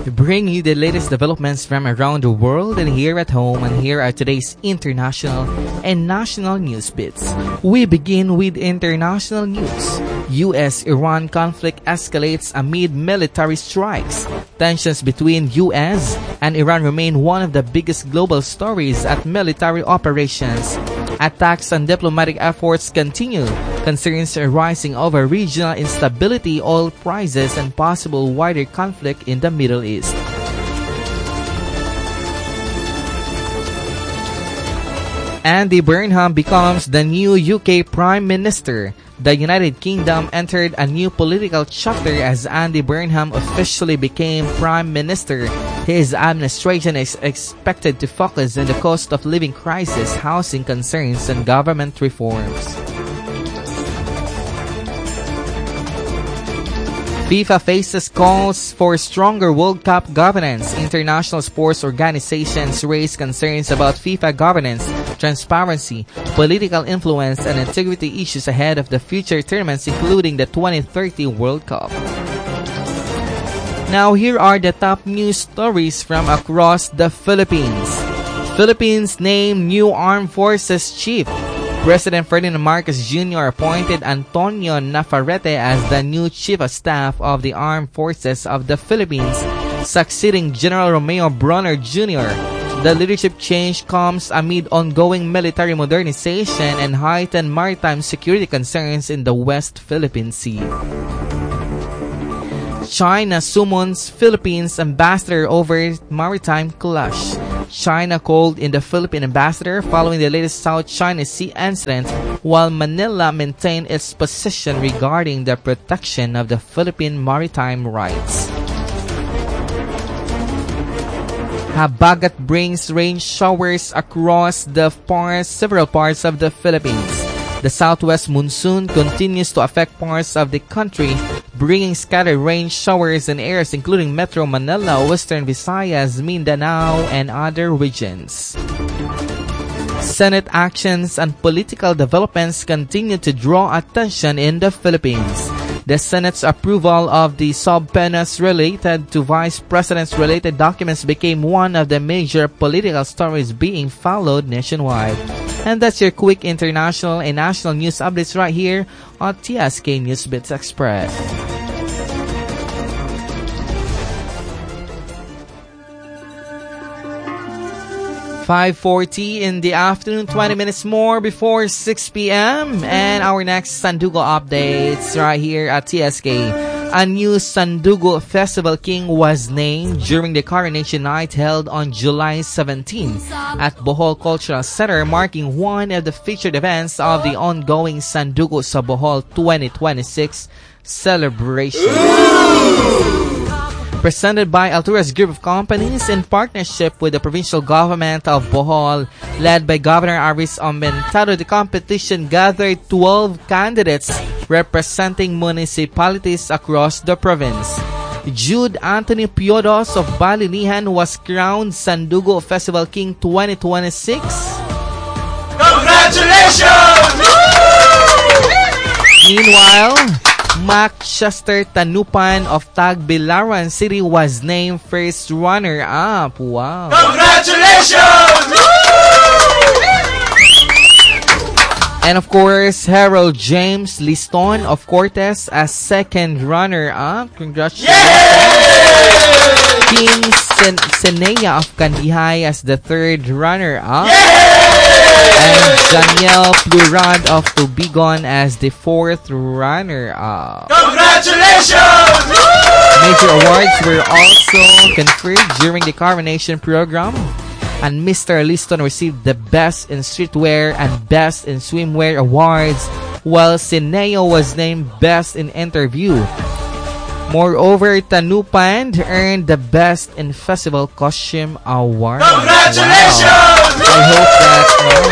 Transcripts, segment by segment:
We bring you the latest developments from around the world and here at home, and here are today's international and national news bits. We begin with international news. U.S.-Iran conflict escalates amid military strikes. Tensions between U.S. and Iran remain one of the biggest global stories at military operations. Attacks on diplomatic efforts continue. Concerns are rising over regional instability, oil prices, and possible wider conflict in the Middle East. Andy Burnham becomes the new UK Prime Minister. The United Kingdom entered a new political chapter as Andy Burnham officially became Prime Minister. His administration is expected to focus on the cost of living crisis, housing concerns, and government reforms. FIFA faces calls for stronger World Cup governance. International sports organizations raise concerns about FIFA governance, transparency, political influence, and integrity issues ahead of the future tournaments, including the 2030 World Cup. Now, here are the top news stories from across the Philippines. Philippines name new armed forces chief. President Ferdinand Marcos Jr. appointed Antonio Navarrete as the new Chief of Staff of the Armed Forces of the Philippines, succeeding General Romeo Bronner Jr. The leadership change comes amid ongoing military modernization and heightened maritime security concerns in the West Philippine Sea. China summons Philippines ambassador over maritime clash. China called in the Philippine ambassador following the latest South China Sea incident, while Manila maintained its position regarding the protection of the Philippine maritime rights. Habagat brings rain showers across several parts of the Philippines. The southwest monsoon continues to affect parts of the country, bringing scattered rain showers in areas including Metro Manila, Western Visayas, Mindanao, and other regions. Senate actions and political developments continue to draw attention in the Philippines. The Senate's approval of the subpoenas related to Vice President's related documents became one of the major political stories being followed nationwide. And that's your quick international and national news updates right here on TSK Newsbits Express. (5:40) in the afternoon, 20 minutes more before 6 p.m. And our next Sandugo updates right here at TSK. A new Sandugo Festival King was named during the coronation night held on July 17 at Bohol Cultural Center, marking one of the featured events of the ongoing Sandugo sa Bohol 2026 celebration. Presented by Alturas Group of Companies in partnership with the provincial government of Bohol, led by Governor Aris Aumentado, the competition gathered 12 candidates representing municipalities across the province. Jude Anthony Piodos of Balilihan was crowned Sandugo Festival King 2026. Congratulations! Meanwhile, Mac Chester Tanupan of Tagbilaran City was named first runner-up. Wow. Congratulations! And of course, Harold James Liston of Cortez as second runner-up. Congratulations. King Senea of Kandihay as the third runner-up. And Daniel Plurad of Tubigon as the fourth runner-up. Congratulations! Major awards were also conferred during the coronation program, and Mr. Liston received the Best in Streetwear and Best in Swimwear awards, while Sineo was named Best in Interview. Moreover, Tanupan earned the Best in Festival Costume Award. Congratulations! Wow. I hope that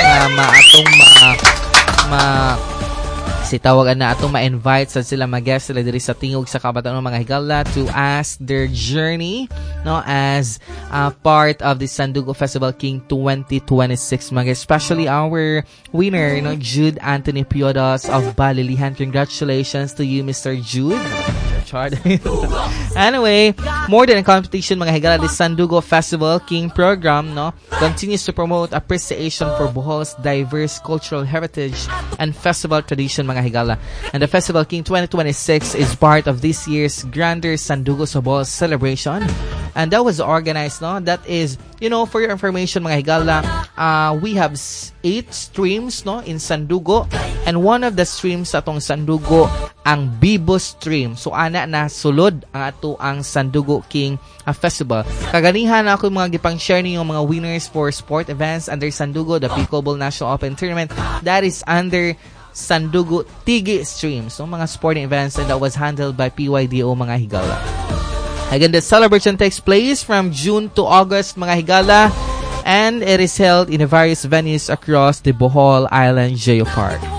sitawagan na atong ma-invite sa sila mag-guest sila diri sa tingog sa kabataan ng mga higala to ask their journey as part of the Sandugo Festival King 2026, especially our winner, Jude Anthony Piodos of Balilihan. Congratulations to you, Mr. Jude. Chard. Anyway, more than a competition, mga higala, the Sandugo Festival King program, no, continues to promote appreciation for Bohol's diverse cultural heritage and festival tradition, mga higala. And the Festival King 2026 is part of this year's grander Sandugo sa Bohol celebration. And that was organized, no? That is, you know, for your information, mga higala, we have 8 streams, no, in Sandugo. And one of the streams sa atong Sandugo, ang Bibo stream. So, ana na sulod ang ato ang Sandugo King Festival. Kaganihan ako yung mga gipang-share niyo mga winners for sport events under Sandugo, the Pickleball National Open Tournament. That is under Sandugo Tigi stream. So, mga sporting events, and that was handled by PYDO, mga higala. Again, the celebration takes place from June to August, mga higala, and it is held in various venues across the Bohol Island Geopark.